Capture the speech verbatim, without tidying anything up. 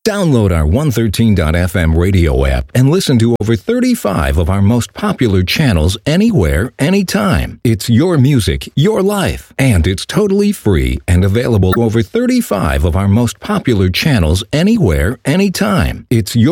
Download our one thirteen dot f m radio app and listen to over thirty-five of our most popular channels anywhere, anytime. It's your music, your life, and it's totally free and available over thirty-five of our most popular channels anywhere, anytime. It's your